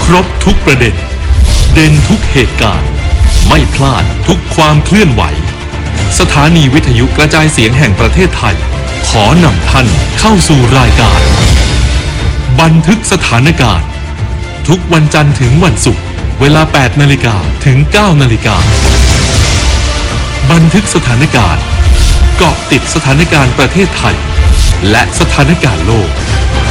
ครบทุกประเด็นเด่นทุกเหตุการณ์ไม่พลาดทุกความเคลื่อนไหวสถานีวิทยุกระจายเสียงแห่งประเทศไทยขอนำท่านเข้าสู่รายการบันทึกสถานการณ์ทุกวันจันทร์ถึงวันศุกร์เวลา 8 นาฬิกาถึง 9 นาฬิกาบันทึกสถานการณ์เกาะติดสถานการณ์ประเทศไทยและสถานการณ์โลก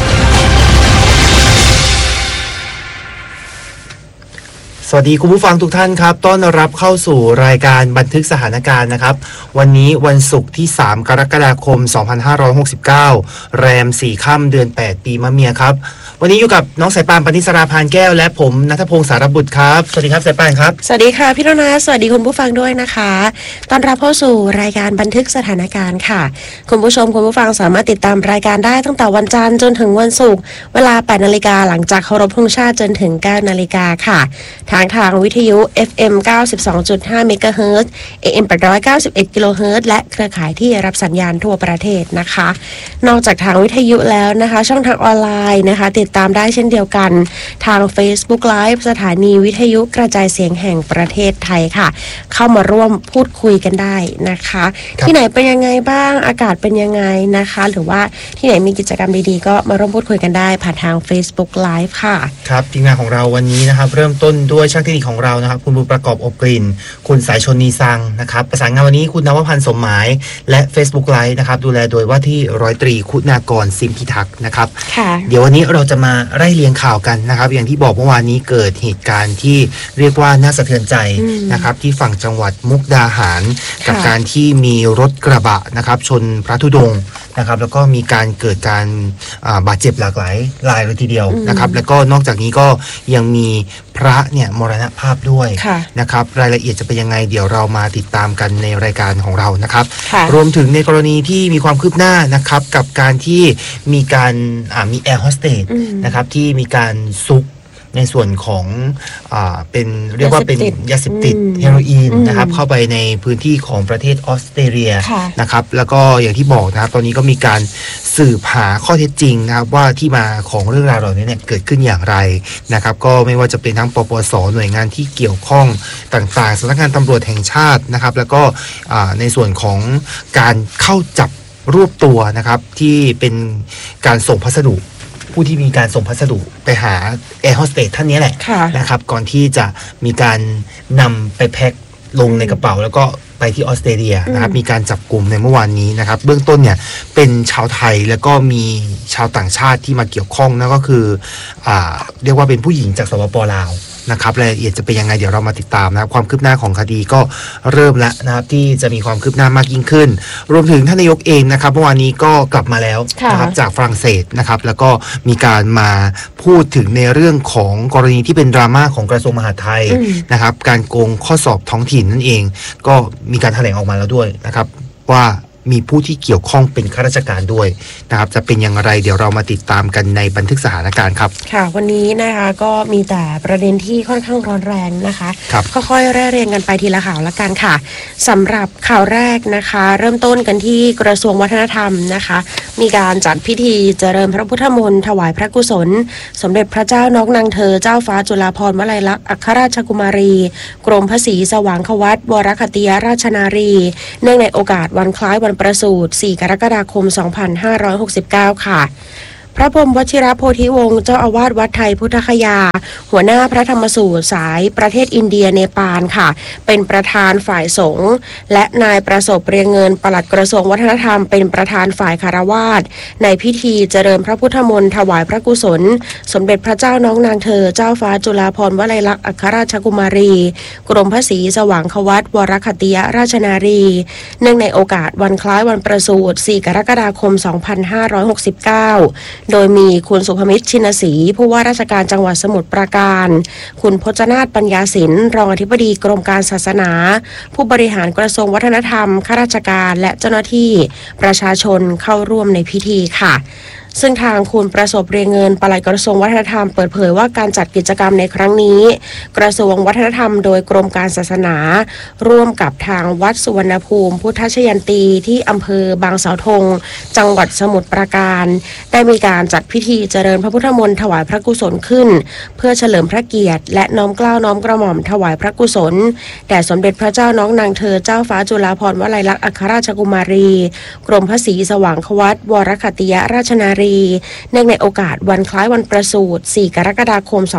สวัสดีคุณผู้ฟังทุกท่านครับต้อนรับเข้าสู่รายการบันทึกสถานการณ์นะครับวันนี้วันศุกร์ที่3กรกฎาคม2569แรม4ค่ำเดือน8ปีมะเมียครับวันนี้อยู่กับน้องสายป่านปณิสราพานแก้วและผมณัฐพงศ์สารบุตรครับสวัสดีครับสายป่านครับสวัสดีค่ะพี่โรนัสสวัสดีคุณผู้ฟังด้วยนะคะต้อนรับเข้าสู่รายการบันทึกสถานการณ์ค่ะคุณผู้ชมคุณผู้ฟังสามารถติดตามรายการได้ตั้งแต่วันจันทร์จนถึงวันศุกร์เวลา 8 นาฬิกาหลังจากเคารพธงชาติจนถึง 9 นาฬิกาค่ะทางวิทยุ FM 92.5 เมกะเฮิรตซ์ AM 891 กิโลเฮิรตซ์และเครือข่ายที่รับสัญญาณทั่วประเทศนะคะนอกจากทางวิทยุแล้วนะคะช่องทางออนไลน์นะคะติดตามได้เช่นเดียวกันทาง Facebook Live สถานีวิทยุกระจายเสียงแห่งประเทศไทยค่ะเข้ามาร่วมพูดคุยกันได้นะคะที่ไหนเป็นยังไงบ้างอากาศเป็นยังไงนะคะหรือว่าที่ไหนมีกิจกรรมดีๆก็มาร่วมพูดคุยกันได้ผ่านทาง Facebook Live ค่ะครับทีมงานของเราวันนี้นะครับเริ่มต้นด้วยช่างเทคนิคของเรานะครับคุณบุญประกอบอบกลิ่นคุณสายชนนีซังนะครับประสานงานวันนี้คุณนวพันธ์สมหมายและ Facebook Live นะครับดูแลโดยว่าที่ร้อยตรีคุณากรซิมพิทักษ์นะครับเดี๋ยววันนี้เราจะมาไล่เรียงข่าวกันนะครับอย่างที่บอกเมื่อวานนี้เกิดเหตุการณ์ที่เรียกว่าน่าสะเทือนใจนะครับที่ฝั่งจังหวัดมุกดาหารกับการที่มีรถกระบะนะครับชนพระธุดงค์นะครับแล้วก็มีการเกิดการบาดเจ็บหลากหลายรายเลยทีเดียวนะครับแล้วก็นอกจากนี้ก็ยังมีพระเนี่ยมรณภาพด้วยนะครับรายละเอียดจะเป็นยังไงเดี๋ยวเรามาติดตามกันในรายการของเรานะครับรวมถึงในกรณีที่มีความคืบหน้านะครับกับการที่มีการมีแอร์โฮสเตสนะครับที่มีการซุกในส่วนของเป็นเรียกว่าเป็นยาเสพติดเฮโรอีนนะครับเข้าไปในพื้นที่ของประเทศออสเตรเลียนะครับแล้วก็อย่างที่บอกนะครับตอนนี้ก็มีการสืบหาข้อเท็จจริงนะครับว่าที่มาของเรื่องราวเหล่านี้เนี่ยเกิดขึ้นอย่างไรนะครับก็ไม่ว่าจะเป็นทั้งปปส.หน่วยงานที่เกี่ยวข้องต่างๆสำนักงานตำรวจแห่งชาตินะครับแล้วก็ในส่วนของการเข้าจับรวบตัวนะครับที่เป็นการส่งพัสดุผู้ที่มีการส่งพัสดุไปหาแอร์โฮสเตสท่านนี้แหละนะครับก่อนที่จะมีการนำไปแพ็คลงในกระเป๋าแล้วก็ไปที่ออสเตรเลียนะครับมีการจับกลุ่มในเมื่อวานนี้นะครับเบื้องต้นเนี่ยเป็นชาวไทยแล้วก็มีชาวต่างชาติที่มาเกี่ยวข้องนั่นก็คือเรียกว่าเป็นผู้หญิงจากสปป.ลาวนะครับรายละเอียดจะเป็นยังไงเดี๋ยวเรามาติดตามนะครับความคืบหน้าของคดีก็เริ่มแล้วนะครับที่จะมีความคืบหน้ามากยิ่งขึ้นรวมถึงท่านนายกเองนะครับเมื่อวานนี้ก็กลับมาแล้วนะครับจากฝรั่งเศสนะครับแล้วก็มีการมาพูดถึงในเรื่องของกรณีที่เป็นดราม่าของกระทรวงมหาดไทยนะครับการโกงข้อสอบท้องถิ่นนั่นเองก็มีการแถลงออกมาแล้วด้วยนะครับว่ามีผู้ที่เกี่ยวข้องเป็นข้าราชการด้วยนะครับจะเป็นอย่างไรเดี๋ยวเรามาติดตามกันในบันทึกสถานการณ์ครับค่ะวันนี้นะคะก็มีแต่ประเด็นที่ค่อนข้างร้อนแรงนะคะค่อยๆไล่เรียงกันไปทีละข่าวละกันค่ะสำหรับข่าวแรกนะคะเริ่มต้นกันที่กระทรวงวัฒนธรรมนะคะมีการจัดพิธีเจริญพระพุทธมนต์ถวายพระกุศลสมเด็จพระเจ้านกนางเธอเจ้าฟ้าจุฬาภรณ์วลัยลักษณ์อัครราชกุมารีกรมพระศรีสว่างควัตรวรคติยราชนารีเนื่องในโอกาสวันคล้ายวันประสูติ 4 กรกฎาคม 2569 ค่ะ พระพรหมวชิรโพธิวงศ์เจ้าอาวาสวัดไทยพุทธคยาหัวหน้าพระธรรมสูตรสายประเทศอินเดียเนปาลค่ะเป็นประธานฝ่ายสงฆ์และนายประสบเรียงเงินปลัดกระทรวงวัฒนธรรมเป็นประธานฝ่ายคฤหัสถ์ในพิธีเจริญพระพุทธมนต์ถวายพระกุศลสมเด็จพระเจ้าน้องนางเธอเจ้าฟ้าจุฬาภรณ์วลัยลักษณ์อัครราชกุมารีกรมพระศรีสว่างควัตรวรคติยราชนารีเนื่องในโอกาสวันคล้ายวันประสูติ 4 กรกฎาคม 2569 โดยมีคุณสุภมิตรชินศรีผู้ว่าราชการจังหวัดสมุทรปราการคุณพจนาถปัญญาศิลป์รองอธิบดีกรมการศาสนาผู้บริหารกระทรวงวัฒนธรรมข้าราชการและเจ้าหน้าที่ประชาชนเข้าร่วมในพิธีค่ะซึ่งทางคุณประสบเรียงเงินปลัดกระทรวงวัฒนธรรมเปิดเผยว่าการจัดกิจกรรมในครั้งนี้กระทรวงวัฒนธรรมโดยกรมการศาสนาร่วมกับทางวัดสุวรรณภูมิพุทธชยันตีที่อำเภอบางสาวธงจังหวัดสมุทรปราการได้มีการจัดพิธีเจริญพระพุทธมนต์ถวายพระกุศลขึ้นเพื่อเฉลิมพระเกียรติและน้อมเกล้าน้อมกระหม่อมถวายพระกุศลแด่สมเด็จพระเจ้าน้องนางเธอเจ้าฟ้าจุฬาภรณ์วลัยลักษณ์อัครราชกุมารีกรมพระศรีสว่างควัตวรคติยราชนารีเนื่องในโอกาสวันคล้ายวันประสูติ4กรกฎาคม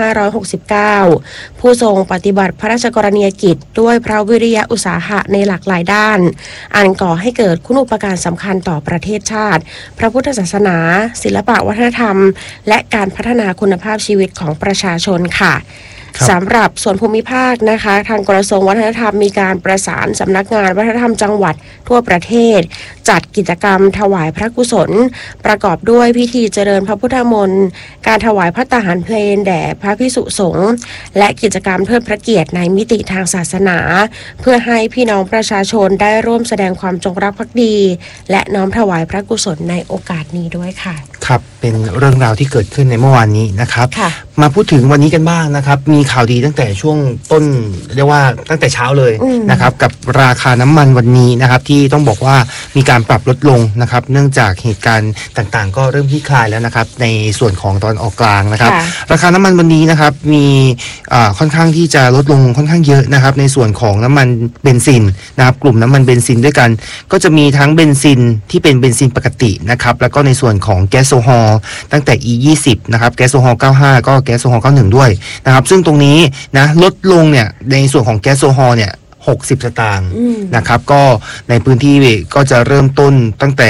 2569ผู้ทรงปฏิบัติพระราชกรณียกิจด้วยพระวิริยะอุตสาหะในหลากหลายด้านอันก่อให้เกิดคุณูปการสำคัญต่อประเทศชาติพระพุทธศาสนาศิลปวัฒนธรรมและการพัฒนาคุณภาพชีวิตของประชาชนค่ะสำหรับส่วนภูมิภาคนะคะทางกระทรวงวัฒนธรรมมีการประสานสำนักงานวัฒนธรรมจังหวัดทั่วประเทศจัดกิจกรรมถวายพระกุศลประกอบด้วยพิธีเจริญพระพุทธมนต์การถวายพระตาหารเพลงแด่พระภิกษุสงฆ์และกิจกรรมเทิดพระเกียรติในมิติทางศาสนาเพื่อให้พี่น้องประชาชนได้ร่วมแสดงความจงรักภักดีและน้อมถวายพระกุศลในโอกาสนี้ด้วยค่ะครับเป็นเรื่องราวที่เกิดขึ้นในเมื่อวานนี้นะครับมาพูดถึงวันนี้กันบ้างนะครับมีข่าวดีตั้งแต่ช่วงต้นเรียกว่าตั้งแต่เช้าเลยนะครับกับราคาน้ำมันวันนี้นะครับที่ต้องบอกว่ามีการปรับลดลงนะครับเนื่องจากเหตุการณ์ต่างๆก็เริ่มคลี่คลายแล้วนะครับในส่วนของตอนออกกลางนะครับราคาน้ำมันวันนี้นะครับมีค่อนข้างที่จะลดลงค่อนข้างเยอะนะครับในส่วนของน้ำมันเบนซินนะครับกลุ่มน้ำมันเบนซินด้วยกันก็จะมีทั้งเบนซินที่เป็นเบนซินปกตินะครับแล้วก็ในส่วนของแก๊สโซฮอล์ตั้งแต่ E20 นะครับแก๊สโซฮอล์95ก็แก๊สโซฮอล์91ด้วยนะครับซึ่งตรงนี้นะลดลงเนี่ยในส่วนของแก๊สโซฮอล์เนี่ย60 สตางค์นะครับก็ในพื้นที่ก็จะเริ่มต้นตั้งแต่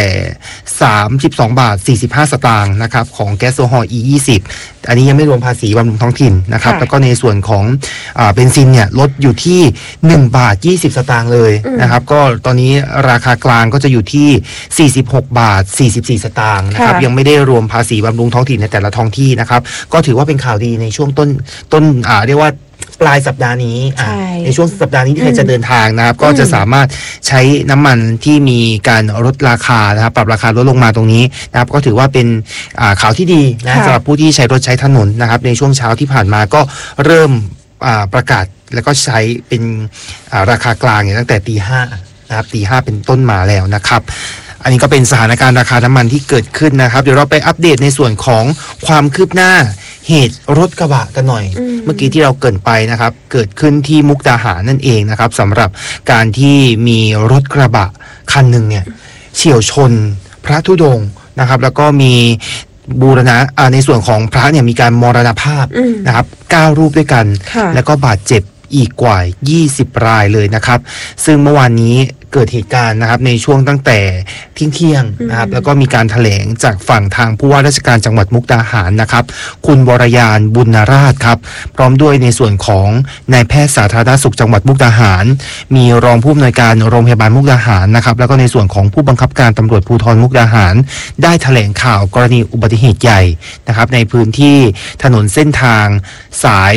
32 บาท 45 สตางค์นะครับของแก๊สโซฮอล์ E20 อันนี้ยังไม่รวมภาษีบำรุงท้องถิ่นนะครับแล้วก็ในส่วนของเบนซินเนี่ยลดอยู่ที่1 บาท 20 สตางค์เลยนะครับก็ตอนนี้ราคากลางก็จะอยู่ที่46 บาท 44 สตางค์นะครับยังไม่ได้รวมภาษีบำรุงท้องถิ่นในแต่ละท้องที่นะครับก็ถือว่าเป็นข่าวดีในช่วงต้นเรียกว่าปลายสัปดาห์นี้ในช่วงสัปดาห์นี้ที่ใครจะเดินทางนะครับก็จะสามารถใช้น้ำมันที่มีการลดราคานะครับปรับราคาลดลงมาตรงนี้นะครับก็ถือว่าเป็นข่าวที่ดีนะสำหรับผู้ที่ใช้รถใช้ถนนนะครับในช่วงเช้าที่ผ่านมาก็เริ่มประกาศแล้วก็ใช้เป็นราคากลางตั้งแต่ตี 5นะครับตี 5เป็นต้นมาแล้วนะครับอันนี้ก็เป็นสถานการณ์ราคาน้ำมันที่เกิดขึ้นนะครับเดี๋ยวเราไปอัปเดตในส่วนของความคืบหน้าเหตุรถกระบะกันหน่อยเมื่อกี้ที่เราเกริ่นไปนะครับเกิดขึ้นที่มุกดาหารนั่นเองนะครับสำหรับการที่มีรถกระบะคันหนึ่งเนี่ยเฉี่ยวชนพระธุดงค์นะครับแล้วก็มีบูรณะในส่วนของพระเนี่ยมีการมรณภาพนะครับ9 รูปด้วยกันแล้วก็บาดเจ็บอีกกว่า20 รายเลยนะครับซึ่งเมื่อวานนี้เกิดเหตุการณ์นะครับในช่วงตั้งแต่เที่ยงนะครับแล้วก็มีการแถลงจากฝั่งทางผู้ว่าราชการจังหวัดมุกดาหารนะครับคุณวรยานบุญราชครับพร้อมด้วยในส่วนของนายแพทย์สาธารณสุขจังหวัดมุกดาหารมีรองผู้อำนวยการโรงพยาบาลมุกดาหารนะครับแล้วก็ในส่วนของผู้บังคับการตำรวจภูธรมุกดาหารได้แถลงข่าวกรณีอุบัติเหตุใหญ่นะครับในพื้นที่ถนนเส้นทางสาย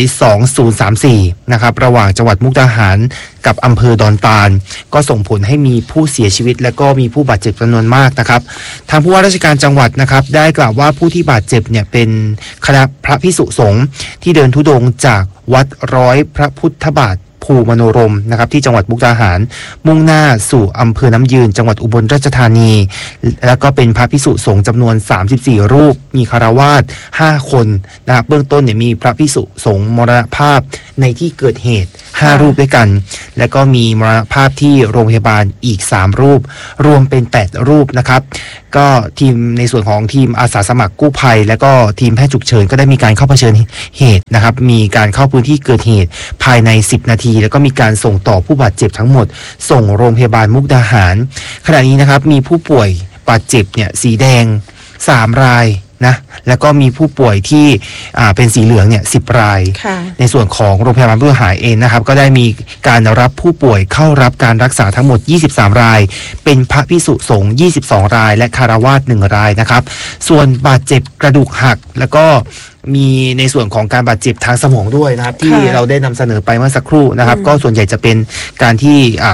2034นะครับระหว่างจังหวัดมุกดาหารกับอำเภอดอนตาลก็ส่งผลให้มีผู้เสียชีวิตและก็มีผู้บาดเจ็บจำนวนมากนะครับทางผู้ว่าราชการจังหวัดนะครับได้กล่าวว่าผู้ที่บาดเจ็บเนี่ยเป็นคณะพระภิกษุสงฆ์ที่เดินธุดงค์จากวัดร้อยพระพุทธบาทภูมโนรมนะครับที่จังหวัดมุกดาหารมุ่งหน้าสู่อำเภอน้ำยืนจังหวัดอุบลราชธานีแล้วก็เป็นพระภิกษุสงฆ์จำนวน34 รูปมีคฤหัสถ์5 คนนะครับเบื้องต้นเนี่ยมีพระภิกษุสงฆ์มรณภาพในที่เกิดเหตุ5 รูปด้วยกันแล้วก็มีมรณภาพที่โรงพยาบาลอีก3 รูปรวมเป็น8 รูปนะครับก็ทีมในส่วนของทีมอาสาสมัครกู้ภัยและก็ทีมแพทย์ฉุกเฉินก็ได้มีการเข้าเผชิญเหตุนะครับมีการเข้าพื้นที่เกิดเหตุภายใน10 นาทีแล้วก็มีการส่งต่อผู้บาดเจ็บทั้งหมดส่งโรงพยาบาลมุกดาหารขณะนี้นะครับมีผู้ป่วยบาดเจ็บเนี่ยสีแดง3 รายนะแล้วก็มีผู้ป่วยที่เป็นสีเหลืองเนี่ย10 รายในส่วนของโรงพยาบาลมุกดาหารเองนะครับก็ได้มีการรับผู้ป่วยเข้ารับการรักษาทั้งหมด23 รายเป็นพระภิกษุสงฆ์22 รายและคฤหัสถ์1 รายนะครับส่วนบาดเจ็บกระดูกหักแล้วก็มีในส่วนของการบาดเจ็บทางสมองด้วยนะครับที่เราได้นำเสนอไปเมื่อสักครู่นะครับก็ส่วนใหญ่จะเป็นการที่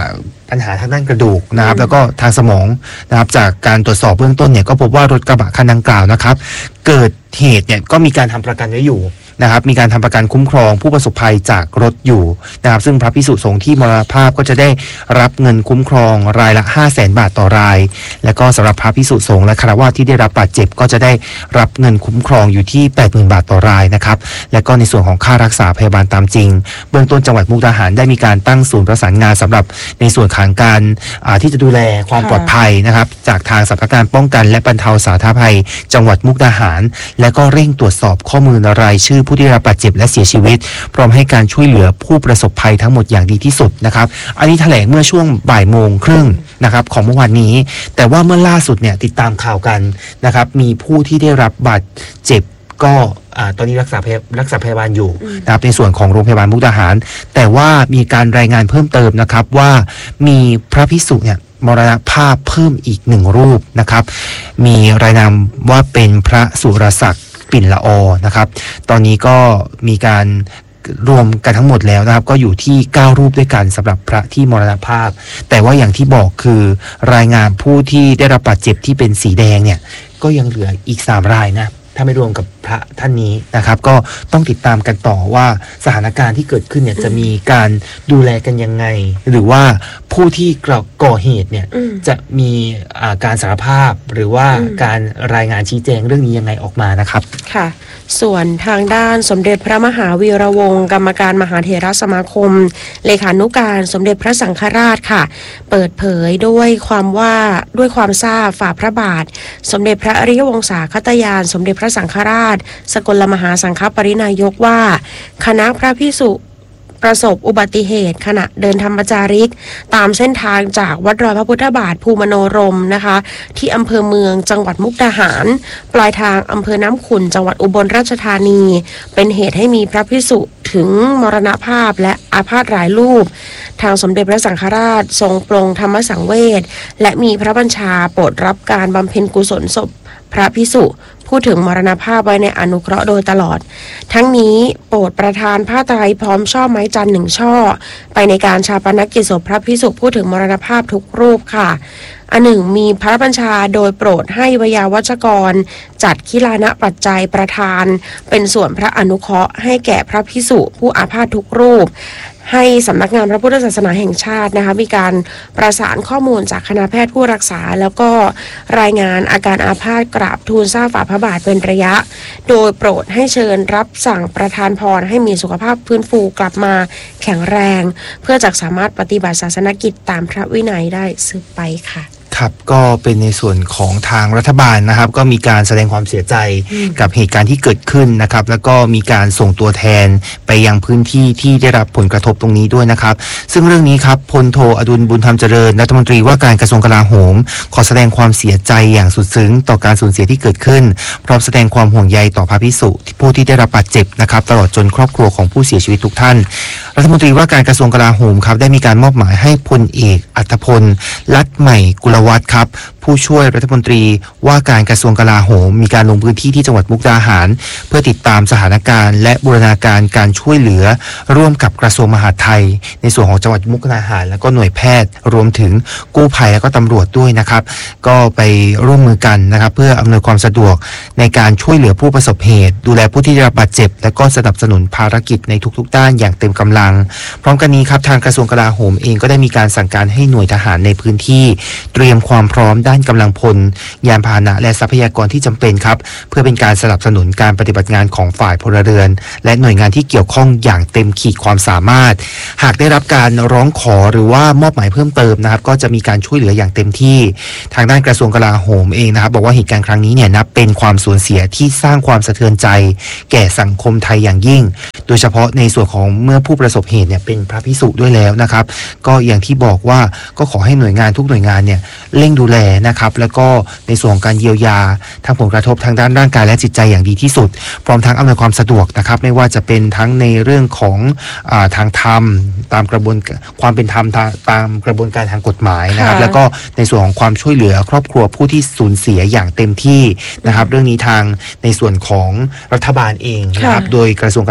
ปัญหาทางด้านกระดูกนะครับแล้วก็ทางสมองนะครับจากการตรวจสอบเบื้องต้นเนี่ยก็พบว่ารถกระบะคันดังกล่าวนะครับเกิดเหตุเนี่ยก็มีการทำประกันไว้อยู่นะครับมีการทำประกันคุ้มครองผู้ประสบภัยจากรถอยู่นะครับซึ่งพระภิกษุสงฆ์ที่มรณภาพก็จะได้รับเงินคุ้มครองรายละ 500,000 บาทต่อรายแล้วก็สำหรับพระภิกษุสงฆ์และฆราวาสที่ได้รับบาดเจ็บก็จะได้รับเงินคุ้มครองอยู่ที่ 80,000 บาทต่อรายนะครับและก็ในส่วนของค่ารักษาพยาบาลตามจริงเบื้องต้นจังหวัดมุกดาหารได้มีการตั้งศูนย์ประสานงานสำหรับในส่วนของการที่จะดูแลความปลอดภัยนะครับจากทางสำนักงานป้องกันและบรรเทาสาธารณภัยจังหวัดมุกดาหารและก็เร่งตรวจสอบข้อมูลรายชื่อผู้ที่รับบาดเจ็บและเสียชีวิตพร้อมให้การช่วยเหลือผู้ประสบภัยทั้งหมดอย่างดีที่สุดนะครับอันนี้แถลงเมื่อช่วงบ่ายโมงครึ่งนะครับของเมื่อวานนี้แต่ว่าเมื่อล่าสุดเนี่ยติดตามข่าวกันนะครับมีผู้ที่ได้รับบาดเจ็บก็ตอนนี้รักษาพยาบาลอยู่นะครับในส่วนของโรงพยาบาลมุกดาหารแต่ว่ามีการรายงานเพิ่มเติมนะครับว่ามีพระภิกษุเนี่ยมรณภาพเพิ่มอีก1รูปนะครับมีรายนามว่าเป็นพระสุรศักดิ์ปิ่นละอนะครับตอนนี้ก็มีการรวมกันทั้งหมดแล้วนะครับก็อยู่ที่9รูปด้วยกันสำหรับพระที่มรณภาพแต่ว่าอย่างที่บอกคือรายงานผู้ที่ได้รับบาดเจ็บที่เป็นสีแดงเนี่ยก็ยังเหลืออีก3รายนะถ้าไม่รวมกับพระท่านนี้นะครับก็ต้องติดตามกันต่อว่าสถานการณ์ที่เกิดขึ้นเนี่ยจะมีการดูแลกันยังไงหรือว่าผู้ที่ก่อเหตุเนี่ยจะมีการสารภาพหรือว่าการรายงานชี้แจงเรื่องนี้ยังไงออกมานะครับค่ะส่วนทางด้านสมเด็จพระมหาวีระวงศ์กรรมการมหาเถรสมาคมเลขานุการสมเด็จพระสังฆราชค่ะเปิดเผยด้วยความทราบฝ่าพระบาทสมเด็จพระอริยวงศาคตยานสมเด็จพระสังฆราชสกลมหาสังฆปรินายกว่าคณะพระภิกษุประสบอุบัติเหตุขณะเดินธรรมจาริกตามเส้นทางจากวัดรอยพระพุทธบาทภูมโนรมนะคะที่อำเภอเมืองจังหวัดมุกดาหารปลายทางอำเภอน้ำขุ่นจังหวัดอุบลราชธานีเป็นเหตุให้มีพระภิกษุถึงมรณภาพและอาพาธหลายรูปทางสมเด็จพระสังฆราชทรงปลงธรรมสังเวชและมีพระบัญชาโปรดรับการบำเพ็ญกุศลศพพระภิกษุพูดถึงมรณภาพไว้ในอนุเคราะห์โดยตลอดทั้งนี้โปรดประทานผ้าไตรพร้อมช่อไม้จันทร์1ช่อไปในการชาปนกิจศพพระภิกษุพูดถึงมรณภาพทุกรูปค่ะอันหนึ่งมีพระบัญชาโดยโปรดให้วยาวัจกรจัดคิลานะปัจจัยประทานเป็นส่วนพระอนุเคราะห์ให้แก่พระภิกษุผู้อาพาธทุกรูปให้สำนักงานพระพุทธศาสนาแห่งชาตินะคะมีการประสานข้อมูลจากคณะแพทย์ผู้รักษาแล้วก็รายงานอาการอาพาธกราบทูลทราบฝ่าพระบาทเป็นระยะโดยโปรดให้เชิญรับสั่งประทานพรให้มีสุขภาพฟื้นฟูกลับมาแข็งแรงเพื่อจะสามารถปฏิบัติศาสนกิจตามพระวินัยได้สืบไปค่ะครับก็เป็นในส่วนของทางรัฐบาลนะครับก็มีการแสดงความเสียใจกับเหตุการณ์ที่เกิดขึ้นนะครับแล้วก็มีการส่งตัวแทนไปยังพื้นที่ที่ได้รับผลกระทบตรงนี้ด้วยนะครับซึ่งเรื่องนี้ครับพลโทอดุลบุญธรรมเจริญรัฐมนตรีว่าการกระทรวงกลาโหมขอแสดงความเสียใจอย่างสุดซึ้งต่อการสูญเสียที่เกิดขึ้นพร้อมแสดงความห่วงใยต่อพระภิกษุผู้ที่ได้รับบาดเจ็บนะครับตลอดจนครอบครัวของผู้เสียชีวิตทุกท่านรัฐมนตรีว่าการกระทรวงกลาโหมครับได้มีการมอบหมายให้พลเอกอัธพลลัดใหม่กุลวัฒน์ครับผู้ช่วยรัฐมนตรีว่าการกระทรวงกลาโหมมีการลงพื้นที่ที่จังหวัดมุกดาหารเพื่อติดตามสถานการณ์และบูรณาการการช่วยเหลือร่วมกับกระทรวงมหาดไทยในส่วนของจังหวัดมุกดาหารแล้วก็หน่วยแพทย์รวมถึงกู้ภัยแล้วก็ตำรวจด้วยนะครับก็ไปร่วมมือกันนะครับเพื่ออำนวยความสะดวกในการช่วยเหลือผู้ประสบเหตุดูแลผู้ที่ได้รับบาดเจ็บและก็สนับสนุนภารกิจในทุกๆด้านอย่างเต็มกำลังพร้อมกันนี้ครับทางกระทรวงกลาโหมเองก็ได้มีการสั่งการให้หน่วยทหารในพื้นที่เตรียมความพร้อมด้านกำลังพลยานพาหนะและทรัพยากรที่จำเป็นครับเพื่อเป็นการสนับสนุนการปฏิบัติงานของฝ่ายพลเรือนและหน่วยงานที่เกี่ยวข้องอย่างเต็มขีดความสามารถหากได้รับการร้องขอหรือว่ามอบหมายเพิ่มเติมนะครับก็จะมีการช่วยเหลืออย่างเต็มที่ทางด้านกระทรวงกลาโหมเองนะครับบอกว่าเหตุการณ์ครั้งนี้เนี่ยนับเป็นความสูญเสียที่สร้างความสะเทือนใจแก่สังคมไทยอย่างยิ่งโดยเฉพาะในส่วนของเมื่อผู้ประสบเหตุเนี่ยเป็นพระภิกษุด้วยแล้วนะครับก็อย่างที่บอกว่าก็ขอให้หน่วยงานทุกหน่วยงานเนี่ยเร่งดูแลนะครับแล้วก็ในส่วนของการเยียวยาทั้งผลกระทบทางด้านร่างกายและจิตใจอย่างดีที่สุดพร้อมทั้งอำนวยความสะดวกนะครับไม่ว่าจะเป็นทั้งในเรื่องของทางธรรมตามกระบวนความเป็นธรรมตามกระบวนการทางกฎหมายนะครับแล้วก็ในส่วนของความช่วยเหลือครอบครัวผู้ที่สูญเสียอย่างเต็มที่นะครับเรื่องนี้ทางในส่วนของรัฐบาลเองนะครับโดยกระทรวงกลาโหมก็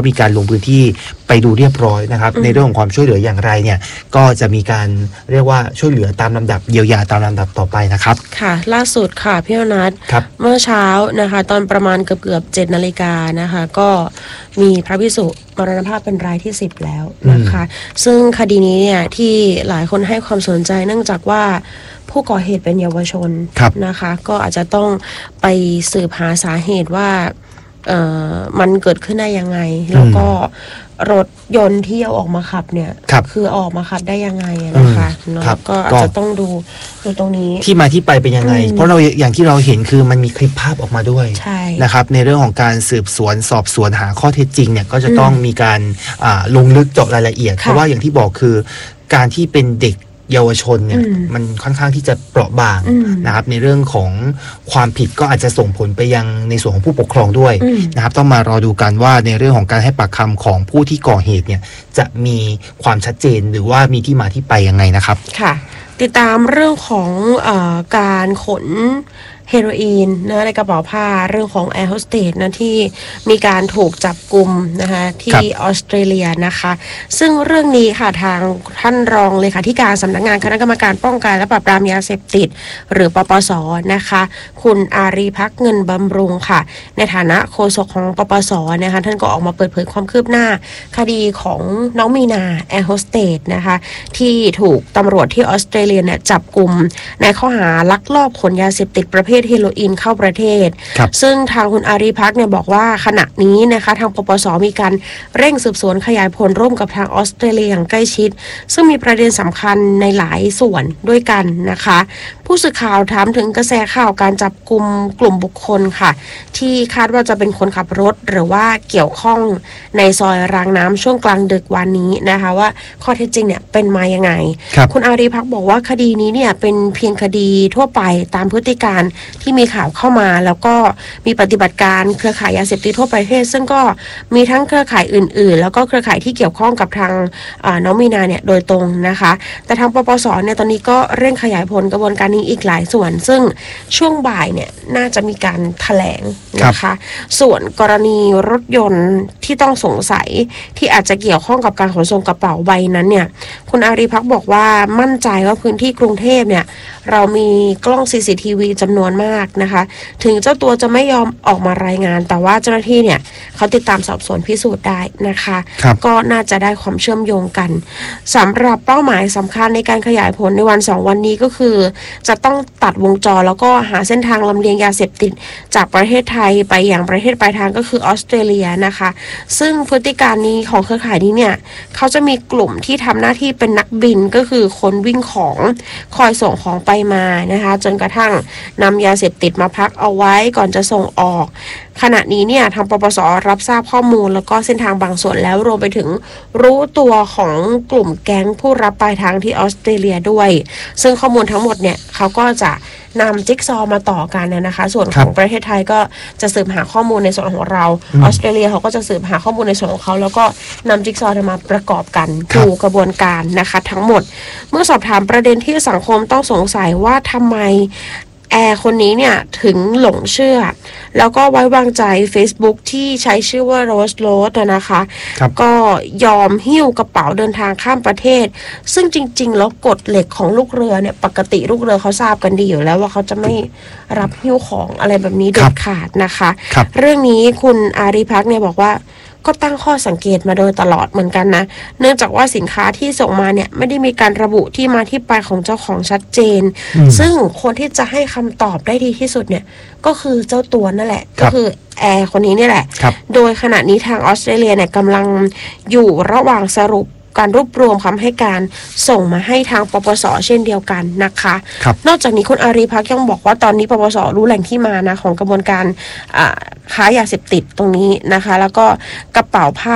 มีการลงพื้นที่ไปดูเรียบร้อยนะครับในเรื่องของความช่วยเหลืออย่างไรเนี่ยก็จะมีการเรียกว่าช่วยเหลือตามลำดับเยียวยาตามลำดับต่อไปนะครับค่ะล่าสุดค่ะพี่อนัทเมื่อเช้านะคะตอนประมาณเกือบ7 นาฬิกานะคะก็มีพระภิกษุมรณภาพเป็นรายที่10แล้วนะคะซึ่งคดีนี้เนี่ยที่หลายคนให้ความสนใจเนื่องจากว่าผู้ก่อเหตุเป็นเยาวชนนะคะก็อาจจะต้องไปสืบหาสาเหตุว่ามันเกิดขึ้นได้ยังไงแล้วก็รถยนต์ที่เอาออกมาขับเนี่ยคือออกมาขับได้ยังไงนะคะเนาะก็อาจจะต้องดูตรงนี้ที่มาที่ไปเป็นยังไงเพราะเราอย่างที่เราเห็นคือมันมีคลิปภาพออกมาด้วยนะครับในเรื่องของการสืบสวนสอบสวนหาข้อเท็จจริงเนี่ยก็จะต้องมีการลงลึกเจาะรายละเอียดเพราะว่าอย่างที่บอกคือการที่เป็นเด็กเยาวชนเนี่ยมันค่อนข้างที่จะเปราะบางนะครับในเรื่องของความผิดก็อาจจะส่งผลไปยังในส่วนของผู้ปกครองด้วยนะครับต้องมารอดูกันว่าในเรื่องของการให้ปากคำของผู้ที่ก่อเหตุเนี่ยจะมีความชัดเจนหรือว่ามีที่มาที่ไปยังไงนะครับค่ะติดตามเรื่องของการขนเฮโรอีนนะในกระเป๋าผ้าเรื่องของแอร์โฮสเตสนะที่มีการถูกจับกุมนะคะที่ออสเตรเลียนะคะซึ่งเรื่องนี้ค่ะทางท่านรองเลขาธิการสำนักงานคณะกรรมการป้องกันและปราบปรามยาเสพติดหรือปปส.นะคะคุณอารีภักดิ์เงินบำรุงค่ะในฐานะโฆษกของปปส.นะคะท่านก็ออกมาเปิดเผยความคืบหน้าคดีของน้องมีนาแอร์โฮสเตสนะคะที่ถูกตำรวจที่ออสเตรเลียเนี่ยจับกุมในข้อหาลักลอบขนยาเสพติดประเภทเฮโรอีนเข้าประเทศซึ่งทางคุณอารีภักดิ์เนี่ยบอกว่าขณะนี้นะคะทางปปส.มีการเร่งสืบสวนขยายผลร่วมกับทางออสเตรเลียอย่างใกล้ชิดซึ่งมีประเด็นสำคัญในหลายส่วนด้วยกันนะคะผู้สื่อข่าวถามถึงกระแสข่าวการจับกุมกลุ่มบุคคลค่ะที่คาดว่าจะเป็นคนขับรถหรือว่าเกี่ยวข้องในซอยรางน้ำช่วงกลางดึกวันนี้นะคะว่าข้อเท็จจริงเนี่ยเป็นมายังไงคุณอารีภักดิ์บอกว่าคดีนี้เนี่ยเป็นเพียงคดีทั่วไปตามพฤติการที่มีข่าวเข้ามาแล้วก็มีปฏิบัติการเครือข่ายยาเสพติดทั่วประเทศซึ่งก็มีทั้งเครือข่ายอื่นๆแล้วก็เครือข่ายที่เกี่ยวข้องกับทางน้องมีนาเนี่ยโดยตรงนะคะแต่ทางปปส.เนี่ยตอนนี้ก็เร่งขยายผลกระบวนการนี้อีกหลายส่วนซึ่งช่วงบ่ายเนี่ยน่าจะมีการแถลงนะคะส่วนกรณีรถยนต์ที่ต้องสงสัยที่อาจจะเกี่ยวข้องกับการขนส่งกระเป๋าใบนั้นเนี่ยคุณอารีภักดิ์บอกว่ามั่นใจว่าพื้นที่กรุงเทพเนี่ยเรามีกล้อง CCTV จำนวนมากนะคะถึงเจ้าตัวจะไม่ยอมออกมารายงานแต่ว่าเจ้าหน้าที่เนี่ยเขาติดตามสอบสวนพิสูจน์ได้นะคะก็น่าจะได้ความเชื่อมโยงกันสำหรับเป้าหมายสำคัญในการขยายผลในวัน2 วันนี้ก็คือจะต้องตัดวงจรแล้วก็หาเส้นทางลำเลียงยาเสพติดจากประเทศไทยไปอย่างประเทศปลายทางก็คือออสเตรเลียนะคะซึ่งพฤติการนี้ของเครือข่ายนี้เนี่ยเขาจะมีกลุ่มที่ทำหน้าที่เป็นนักบินก็คือคนวิ่งของคอยส่งของไปมานะคะจนกระทั่งนำยาเสพติดมาพักเอาไว้ก่อนจะส่งออกขณะนี้เนี่ยทางปปส.รับทราบข้อมูลแล้วก็เส้นทางบางส่วนแล้วรวมไปถึงรู้ตัวของกลุ่มแก๊งผู้รับปลายทางที่ออสเตรเลียด้วยซึ่งข้อมูลทั้งหมดเนี่ยเขาก็จะนำจิ๊กซอว์มาต่อกันนะคะส่วนของประเทศไทยก็จะสืบหาข้อมูลในส่วนของเราออสเตรเลียเขาก็จะสืบหาข้อมูลในส่วนของเขาแล้วก็นำจิ๊กซอว์มาประกอบกันดูกระบวนการนะคะทั้งหมดเมื่อสอบถามประเด็นที่สังคมต้องสงสัยว่าทำไมแอร์คนนี้เนี่ยถึงหลงเชื่อแล้วก็ไว้วางใจ Facebook ที่ใช้ชื่อว่า Rose Road นะคะก็ยอมหิ้วกระเป๋าเดินทางข้ามประเทศซึ่งจริงๆแล้วกฎเหล็กของลูกเรือเนี่ยปกติลูกเรือเขาทราบกันดีอยู่แล้วว่าเขาจะไม่รับหิ้วของอะไรแบบนี้เด็ดขาดนะคะเรื่องนี้คุณอารีภักดิ์เนี่ยบอกว่าก็ตั้งข้อสังเกตมาโดยตลอดเหมือนกันนะเนื่องจากว่าสินค้าที่ส่งมาเนี่ยไม่ได้มีการระบุที่มาที่ไปของเจ้าของชัดเจนซึ่งคนที่จะให้คำตอบได้ดีที่สุดเนี่ยก็คือเจ้าตัวนั่นแหละก็คือแอร์คนนี้นี่แหละโดยขณะนี้ทางออสเตรเลียเนี่ยกำลังอยู่ระหว่างสรุปการรวบรวมคำให้การส่งมาให้ทางปปส.เช่นเดียวกันนะคะนอกจากนี้คุณอารีภักดิ์ยังบอกว่าตอนนี้ปปส.รู้แหล่งที่มานะของกระบวนการค้ายาเสพติดตรงนี้นะคะแล้วก็กระเป๋าผ้า